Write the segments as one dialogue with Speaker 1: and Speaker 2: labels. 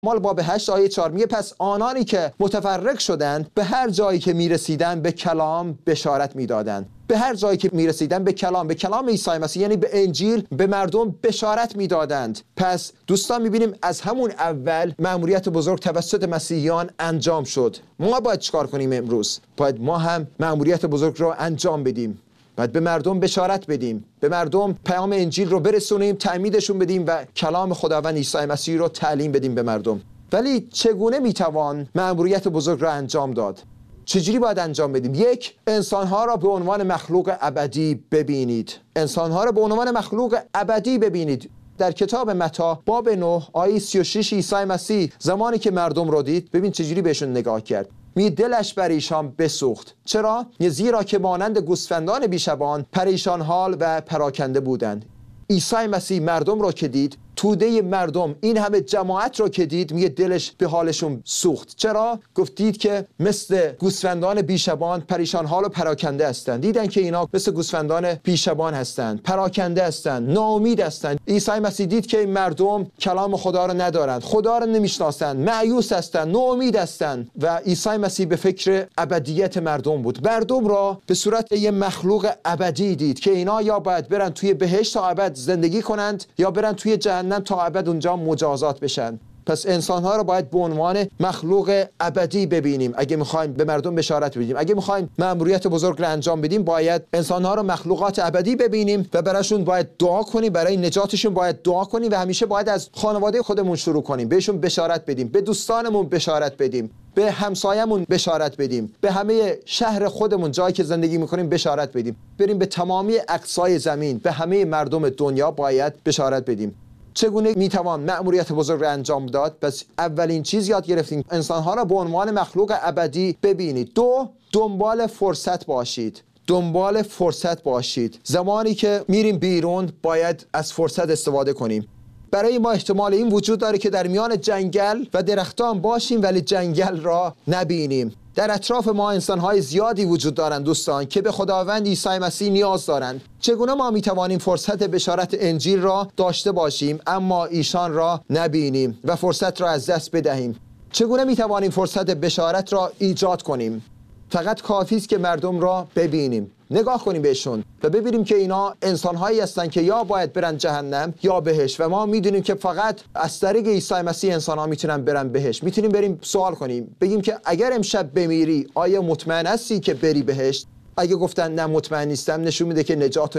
Speaker 1: مال باب 8 آیه 4 میگه پس آنانی که متفرق شدند به هر جایی که میرسیدن به کلام بشارت میدادند. به هر جایی که میرسیدن به کلام عیسی مسیح، یعنی به انجیل، به مردم بشارت میدادند. پس دوستان میبینیم از همون اول مأموریت بزرگ توسط مسیحیان انجام شد. ما باید چیکار کنیم امروز؟ باید ما هم مأموریت بزرگ رو انجام بدیم. باید به مردم بشارت بدیم، به مردم پیام انجیل رو برسونیم، تعمیدشون بدیم و کلام خداوند عیسی مسیح رو تعلیم بدیم به مردم. ولی چگونه میتوان مأموریت بزرگ را انجام داد؟ چجوری باید انجام بدیم؟ یک، انسانها را به عنوان مخلوق ابدی ببینید. انسانها را به عنوان مخلوق ابدی ببینید. در کتاب متی باب 9 آیه 36 عیسی مسیح زمانی که مردم رو دید، ببین چجوری بهشون نگاه کرد. دلش بر ایشان بسوخت. چرا؟ زیرا که مانند گوسفندان بیشبان پریشان حال و پراکنده بودند. عیسی مسیح مردم رو که دید، توده مردم، این همه جماعت رو که دید، میگه دلش به حالشون سوخت. چرا؟ گفتید که مثل گوسفندان بیشبان پریشان حال و پراکنده هستند. دیدن که اینا مثل گوسفندان بیشبان هستند، پراکنده هستند، ناامید هستند. عیسی مسیح دید که این مردم کلام خدا رو ندارند، خدا رو نمیشناسند، مایوس هستند، ناامید هستند و عیسی مسیح به فکر ابدیت مردم بود. مردم را به صورت یه مخلوق ابدی دید که اینا یا باید برن توی بهشت تا ابد زندگی کنند یا برن توی جهنم تا ابد اونجا مجازات بشن. پس انسان‌ها رو باید به عنوان مخلوق ابدی ببینیم. اگه می‌خوایم به مردم بشارت بدیم، اگه می‌خوایم مأموریت بزرگ رو انجام بدیم، باید انسان‌ها رو مخلوقات ابدی ببینیم و براشون باید دعا کنیم، برای نجاتشون باید دعا کنیم و همیشه باید از خانواده خودمون شروع کنیم، بهشون بشارت بدیم، به دوستانمون بشارت بدیم، به همسایه‌مون بشارت بدیم، به همه شهر خودمون، جایی که زندگی می‌کنیم بشارت بدیم. بریم به تمامی اقصای زمین، به همه مردم دنیا باید بشارت بدیم. چگونه میتوان مأموریت بزرگ را انجام داد؟ پس اولین چیز یاد گرفتیم انسانها را به عنوان مخلوق ابدی ببینید. دو، دنبال فرصت باشید. دنبال فرصت باشید. زمانی که میریم بیرون باید از فرصت استفاده کنیم. برای ما احتمال این وجود داره که در میان جنگل و درختان باشیم ولی جنگل را نبینیم. در اطراف ما انسان‌های زیادی وجود دارند دوستان که به خداوند عیسی مسیح نیاز دارند. چگونه ما می‌توانیم فرصت بشارت انجیل را داشته باشیم اما ایشان را نبینیم و فرصت را از دست بدهیم؟ چگونه می‌توانیم فرصت بشارت را ایجاد کنیم؟ فقط کافی است که مردم را ببینیم، نگاه کنیم بهشون و ببینیم که اینا انسان‌هایی هستن که یا باید برن جهنم یا بهشت و ما میدونیم که فقط از طریق عیسی مسیح انسان‌ها میتونن برن بهشت. میتونیم بریم سوال کنیم، بگیم که اگر امشب بمیری آیا مطمئن هستی که بری بهشت؟ اگه گفتن نه مطمئن نیستم، نشون میده که نجاتو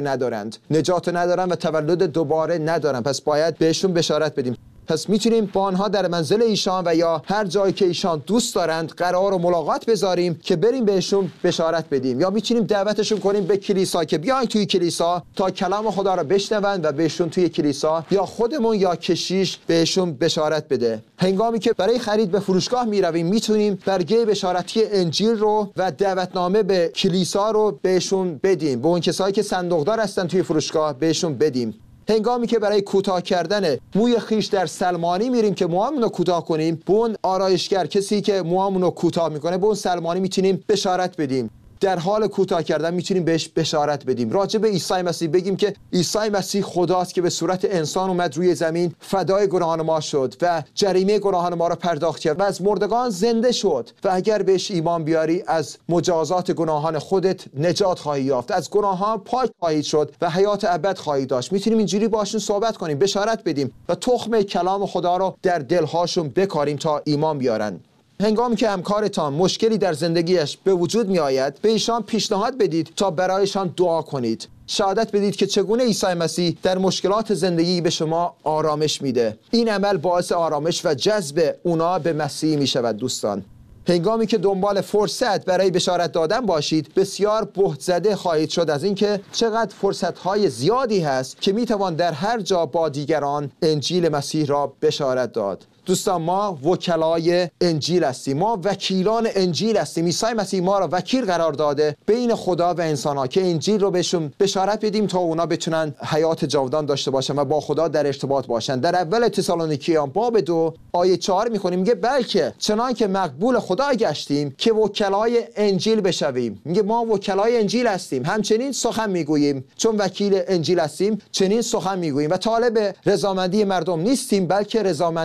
Speaker 1: ندارن و تولد دوباره ندارن. پس باید بهشون بشارت بدیم. پس میتونیم با آنها در منزل ایشان و یا هر جایی که ایشان دوست دارند قرار و ملاقات بذاریم که بریم بهشون بشارت بدیم، یا میتونیم دعوتشون کنیم به کلیسا که بیاین توی کلیسا تا کلام خدا را بشنوند و بهشون توی کلیسا یا خودمون یا کشیش بهشون بشارت بده. هنگامی که برای خرید به فروشگاه میرویم میتونیم برگه بشارتی انجیل رو و دعوتنامه به کلیسا رو بهشون بدیم، به اون کسایی که صندوقدار هستن توی فروشگاه بهشون بدیم. هنگامی که برای کوتاه کردن موی خیش در سلمانی میریم که موامونو کوتاه کنیم، به اون آرایشگر، کسی که موامونو کوتاه میکنه، به اون سلمانی میتونیم بشارت بدیم. در حال کوتاه کردن میتونیم بهش بشارت بدیم. راجع به عیسی مسیح بگیم که عیسی مسیح خداست که به صورت انسان اومد روی زمین، فدای گناهان ما شد و جریمه گناهان ما را پرداخت کرد و از مردگان زنده شد و اگر بهش ایمان بیاری از مجازات گناهان خودت نجات خواهی یافت، از گناهان پاک خواهی شد و حیات ابد خواهی داشت. میتونیم اینجوری باشون صحبت کنیم، بشارت بدیم و تخم کلام خدا رو در دلهاشون بکاریم تا ایمان بیارن. هنگامی که همکارتان مشکلی در زندگیش به وجود می آید، به ایشان پیشنهاد بدید تا برایشان دعا کنید. شهادت بدید که چگونه عیسی مسیح در مشکلات زندگی به شما آرامش میده. این عمل باعث آرامش و جذب اونا به مسیح می شود. دوستان، هنگامی که دنبال فرصت برای بشارت دادن باشید، بسیار بهت زده خواهید شد از اینکه چقدر فرصت‌های زیادی هست که میتوان در هر جا با دیگران انجیل مسیح را بشارت داد. دوستان، ما وکلای انجیل هستیم، ما وکیلان انجیل هستیم. عیسی مسیح ما را وکیل قرار داده بین خدا و انسان‌ها که انجیل رو بهشون بشارت بدیم تا اونا بتونن حیات جاودان داشته باشن و با خدا در ارتباط باشن. در اول تسالونیکیان باب 2 آیه 4 میخونیم، میگه بلکه چنان که مقبول خدا گشتیم که وکلای انجیل بشویم. میگه ما وکلای انجیل هستیم، همچنین سخن میگوییم، چون وکیل انجیل هستیم چنین سخن میگوییم و طالب رضامندی مردم نیستیم بلکه رضامندی خدا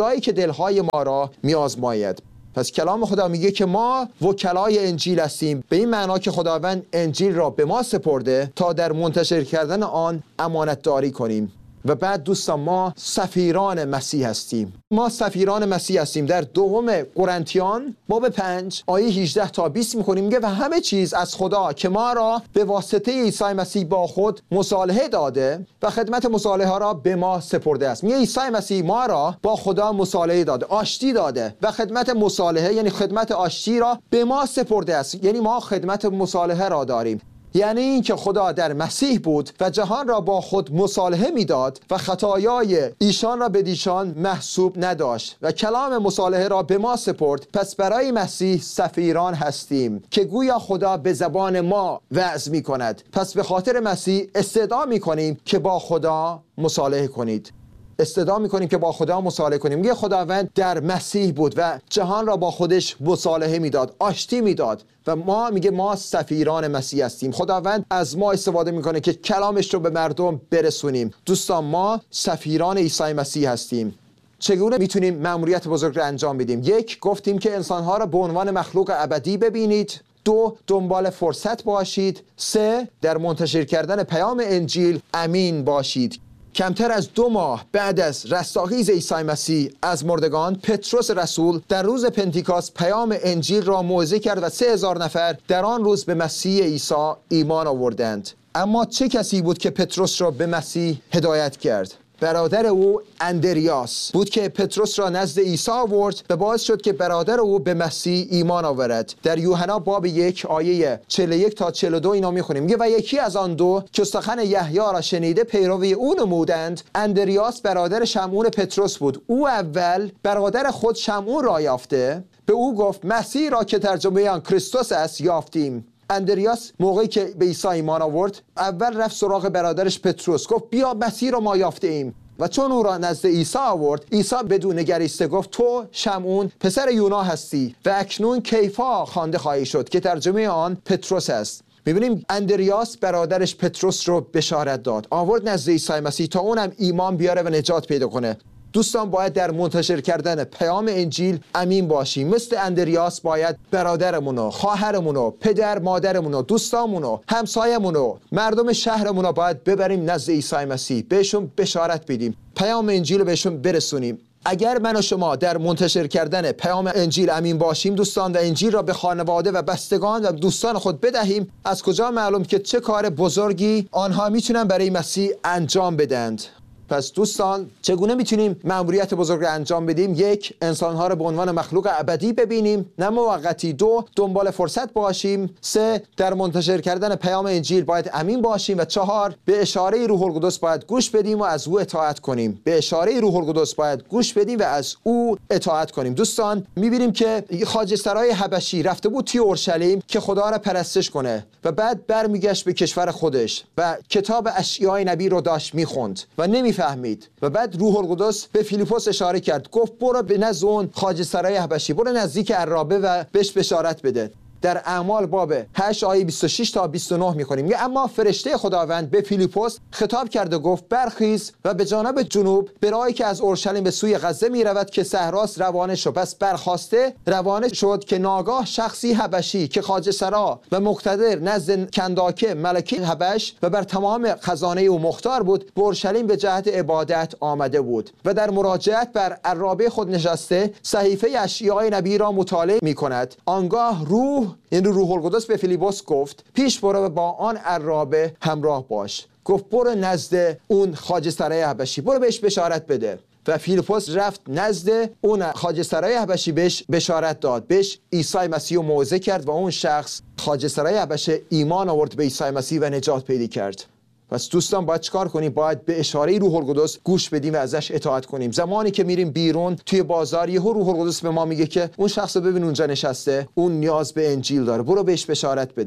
Speaker 1: خدایی که دلهای ما را میآزماید. پس کلام خدا میگه که ما وکلای انجیل هستیم، به این معنا که خداوند انجیل را به ما سپرده تا در منتشر کردن آن امانت داری کنیم. و بعد دوستان ما سفیران مسیح هستیم. ما سفیران مسیح هستیم. در دوم قرنتیان باب 5 آیه 18 تا 20 میخونیم، میگه و همه چیز از خدا که ما را به واسطه عیسی مسیح با خود مصالحه داده و خدمت مصالحه را به ما سپرده است. میگه عیسی مسیح ما را با خدا مصالحه داده، آشتی داده و خدمت مصالحه یعنی خدمت آشتی را به ما سپرده است. یعنی ما خدمت مصالحه را داریم. یعنی این که خدا در مسیح بود و جهان را با خود مصالحه میداد و خطایای ایشان را به دیشان محسوب نداشت و کلام مصالحه را به ما سپرد. پس برای مسیح سفیران هستیم که گویا خدا به زبان ما وعظ می کند. پس به خاطر مسیح استدعا می کنیم که با خدا مصالحه کنید. استدعا می‌کنیم که با خدا مصالحه کنیم. میگه خداوند در مسیح بود و جهان را با خودش مصالحه میداد، آشتی میداد و ما میگه ما سفیران مسیح هستیم. خداوند از ما استفاده میکنه که کلامش رو به مردم برسونیم. دوستان ما سفیران عیسی مسیح هستیم. چگونه میتونیم مأموریت بزرگ رو انجام بدیم؟ یک، گفتیم که انسانها را به عنوان مخلوق ابدی ببینید. دو، دنبال فرصت باشید. سه، در منتشر کردن پیام انجیل امین باشید. کمتر از 2 ماه بعد از رستاخیز عیسی مسیح از مردگان، پتروس رسول در روز پنتیکاست پیام انجیل را موعظه کرد و 3000 نفر در آن روز به مسیح عیسی ایمان آوردند. اما چه کسی بود که پتروس را به مسیح هدایت کرد؟ برادر او اندریاس بود که پتروس را نزد عیسی آورد و باعث شد که برادر او به مسیح ایمان آورد. در یوحنا باب 1 آیه 41 تا 42 اینا میخونیم. میگه و یکی از آن دو که سخن یحیی را شنیده پیروی او نمودند، اندریاس برادر شمعون پتروس بود. او اول برادر خود شمعون را یافته به او گفت مسیح را که ترجمه آن کریستوس است یافتیم. اندریاس موقعی که به عیسی ایمان آورد اول رفت سراغ برادرش پتروس، گفت بیا مسیح را ما یافته ایم. و چون او را نزد عیسی آورد، عیسی بدون نگریسته گفت تو شمعون پسر یونا هستی و اکنون کیفا خوانده خواهی شد که ترجمه آن پتروس است. می‌بینیم اندریاس برادرش پتروس رو بشارت داد، آورد نزد عیسی مسیح تا اونم ایمان بیاره و نجات پیدا کنه. دوستان باید در منتشر کردن پیام انجیل امین باشیم. مثل اندریاس باید برادرمونو، خواهرمونو، پدر مادرمونو، دوستامونو، همسایمونو، مردم شهرمونو باید ببریم نزد عیسی مسیح، بهشون بشارت بدیم، پیام انجیل رو بهشون برسونیم. اگر من و شما در منتشر کردن پیام انجیل امین باشیم دوستان و انجیل را به خانواده و بستگان و دوستان خود بدهیم، از کجا معلوم که چه کار بزرگی آنها میتونن برای مسیح انجام بدند؟ پس دوستان چگونه میتونیم مأموریت بزرگ را انجام بدیم؟ یک، انسانها را به عنوان مخلوق ابدی ببینیم نه موقتی. دو، دنبال فرصت باشیم. سه، در منتشر کردن پیام انجیل باید امین باشیم. و چهار، به اشاره روح القدس باید گوش بدیم و از او اطاعت کنیم. به اشاره روح القدس باید گوش بدیم و از او اطاعت کنیم. دوستان میبینیم که خواجه سرای حبشی رفته بود توی اورشلیم که خدا را پرستش کنه و بعد برمیگشت به کشور خودش و کتاب اشعیای نبی رو داشت میخوند و نمیفهمید و بعد روح القدس به فیلیپوس اشاره کرد، گفت برو به نزد اون خواجه سرای حبشی، برو نزدیک عرابه و بهش بشارت بده. در اعمال باب 8 آیه 26 تا 29 می‌خونیم میگه اما فرشته خداوند به فیلیپوس خطاب کرد و گفت برخیز و به جانب جنوب به راهی که از اورشلیم به سوی غزه می‌رود که صحراست روانه شو. پس برخاسته روانه شد که ناگاه شخصی حبشی که خواجه سرا و مقتدر نزد کنداکه ملکه حبش و بر تمام خزانه او مختار بود به اورشلیم به جهت عبادت آمده بود و در مراجعت بر عرابه خود نشسته صحیفه اشعیای نبی را مطالعه می‌کند. آنگاه روح القدس به فیلیپوس گفت پیش برو و با آن عرابه همراه باش. گفت برو نزد اون خواجه سرای حبشی، برو بهش بشارت بده. و فیلیپوس رفت نزد اون خواجه سرای حبشی، بهش بشارت داد، بهش عیسی مسیح رو موعظه کرد و اون شخص خواجه سرای حبشی ایمان آورد به عیسی مسیح و نجات پیدا کرد. پس دوستان باید چیکار کنیم؟ باید به اشاره روح القدس گوش بدیم و ازش اطاعت کنیم. زمانی که میریم بیرون توی بازار یهو روح القدس به ما میگه که اون شخص رو ببین اونجا نشسته، اون نیاز به انجیل داره، برو بهش بشارت بده.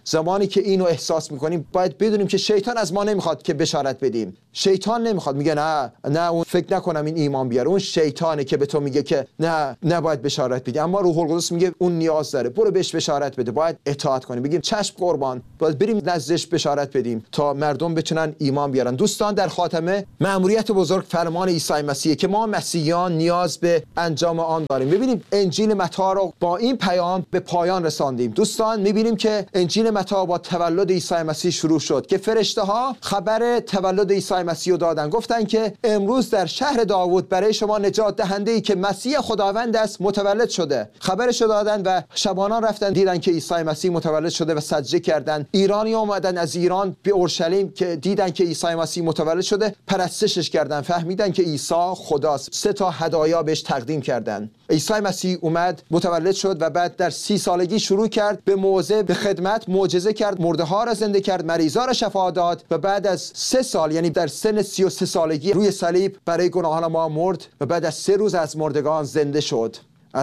Speaker 1: زمانی که اینو احساس میکنیم باید بدونیم که شیطان از ما نمیخواد که بشارت بدیم. شیطان نمیخواد، میگه نه اون فکر نکنم این ایمان بیاره. اون شیطانه که به تو میگه که نه نباید بشارت بدی. اما روح القدس میگه اون نیاز داره، برو بهش بشارت بده. باید اطاعت کنیم، بگیم چشم قربان، باید بریم نزدش بشارت بدیم تا مردم بتونن ایمان بیارن. دوستان، در خاتمه مأموریت بزرگ فرمان عیسی مسیح که ما مسیحیان نیاز به انجام آن داریم. ببینیم انجیل متی رو با این پیام به پایان رساندیم. دوستان، میبینیم که انجیل متی با تولد عیسی مسیح شروع شد که فرشته ها خبر تولد عیسی مسیح رو دادن. گفتن که امروز در شهر داوود برای شما نجات دهنده ای که مسیح خداوند است متولد شده. خبرش رو دادن و شبانان رفتن دیدن که عیسی مسیح متولد شده و سجده کردن. ایرانی اومدن از ایران به اورشلیم که دیدن که عیسی مسیح متولد شده، پرستشش کردن، فهمیدن که عیسی خداست. 3 تا هدایا بهش تقدیم کردن. عیسی مسیح اومد متولد شد و بعد در 30 سالگی شروع کرد به موعظه، به خدمت، معجزه کرد، مرده ها را زنده کرد، مریضا را شفا داد و بعد از 3 سال، یعنی در سن 33 سالگی روی صلیب برای گناهان ما مرد و بعد از 3 روز از مردگان زنده شد.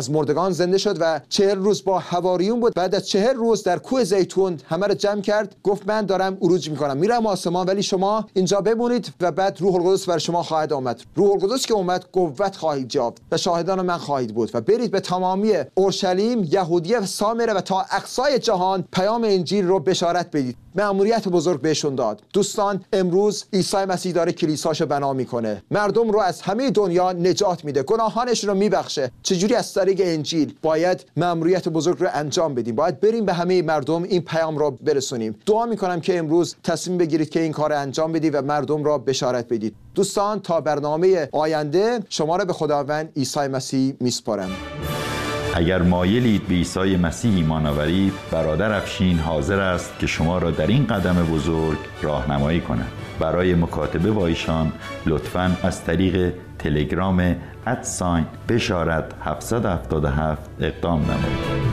Speaker 1: و 40 روز با حواریون بود. بعد از 40 روز در کوه زیتون همه رو جمع کرد، گفت من دارم عروج میکنم، میرم آسمان، ولی شما اینجا بمونید و بعد روح القدس بر شما خواهد آمد. روح القدس که اومد قوت خواهید یافت و شاهدان من خواهید بود و برید به تمامی اورشلیم، یهودیه و سامره و تا اقصای جهان پیام انجیل رو بشارت بدید. مأموریت بزرگ بهشون داد. دوستان، امروز عیسی مسیح داره کلیساشو بنا میکنه، مردم رو از همه دنیا نجات میده، گناهانش رو میبخشه. چجوری؟ از طریق انجیل. باید مأموریت بزرگ رو انجام بدیم، باید بریم به همه مردم این پیام رو برسونیم. دعا میکنم که امروز تصمیم بگیرید که این کار رو انجام بدید و مردم را بشارت بدید. دوستان، تا برنامه آینده شما را به خداوند عیسی مسیح میسپارم.
Speaker 2: اگر مایلید به عیسی مسیح ایمان آورید، برادر افشین حاضر است که شما را در این قدم بزرگ راهنمایی کند. برای مکاتبه با ایشان لطفاً از طریق تلگرام @بشارت 777 اقدام نمایید.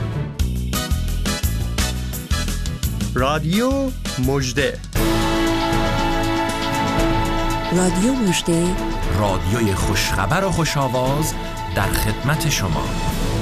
Speaker 3: رادیو مژده.
Speaker 4: رادیو مژده،
Speaker 5: رادیوی خوشخبر و خوش‌آواز در خدمت شما.